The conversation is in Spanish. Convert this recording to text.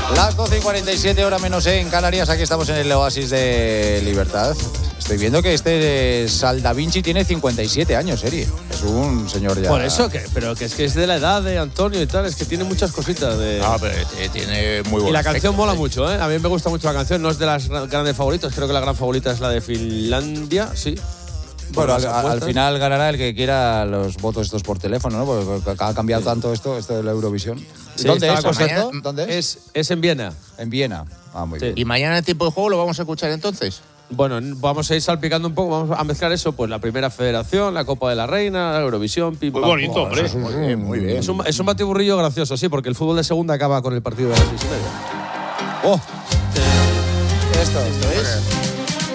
Las 12:47, hora menos en Canarias. Aquí estamos en el oasis de libertad. Estoy viendo que este Sal Da Vinci tiene 57 años, Eri. Es un señor ya. Por eso, pero que es de la edad de Antonio y tal, es que tiene muchas cositas de. Ah, pero tiene muy buen. Y la efecto, canción mola mucho, ¿eh? A mí me gusta mucho la canción, no es de las grandes favoritas, creo que la gran favorita es la de Finlandia, sí. Bueno, al final ganará el que quiera los votos estos por teléfono, ¿no? Porque ha cambiado tanto esto de la Eurovisión. Sí, ¿Dónde es, estaba concierto? ¿Dónde es? Es en Viena. En Viena. Ah, muy bien. ¿Y mañana en tiempo de juego lo vamos a escuchar entonces? Bueno, vamos a ir salpicando un poco, vamos a mezclar eso, pues la primera federación, la Copa de la Reina, la Eurovisión, pim, Muy pam, bonito, pum. hombre. Muy bien, muy bien. Es un batiburrillo gracioso, sí, porque el fútbol de segunda acaba con el partido de las 6:30. ¡Oh! Esto es